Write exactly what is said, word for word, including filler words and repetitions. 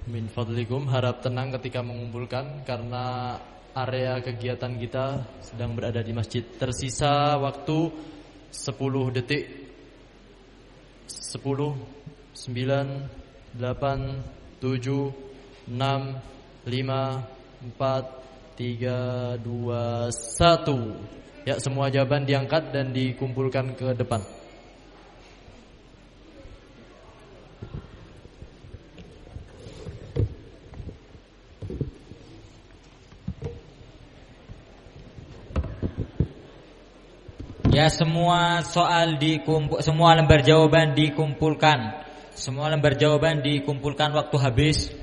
Min fadlikum, harap tenang ketika mengumpulkan karena area kegiatan kita sedang berada di masjid. Tersisa waktu sepuluh detik. Sepuluh, sembilan, delapan, tujuh, enam, lima, empat, tiga, dua, satu. Ya, semua jawaban diangkat dan dikumpulkan ke depan. Ya, semua soal dikumpul, semua lembar jawaban dikumpulkan. Semua lembar jawaban dikumpulkan, waktu habis.